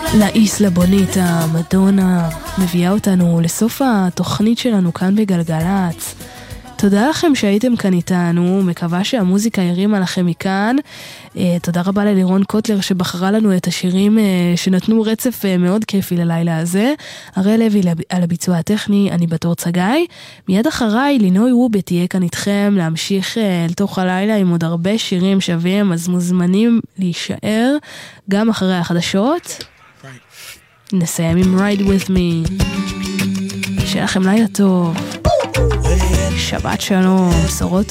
לאיסלה בוניטה, מדונה, מביאה אותנו לסוף התוכנית שלנו כאן בגלגלץ. תודה לכם שהייתם כאן איתנו, מקווה שהמוזיקה הרימה לכם מכאן. תודה רבה ללירון קוטלר שבחרה לנו את השירים שנתנו רצף מאוד כיפי ללילה הזה. הראל לוי על הביצוע הטכני, אני בתור צגאי. מיד אחריי לינוי רובי תהיה כאן איתכם להמשיך לתוך הלילה עם עוד הרבה שירים שווים, אז מוזמנים להישאר גם אחרי החדשות. נסיים עם Ride With Me. שיהיה לכם לילה טוב, שבת שלום, בשורות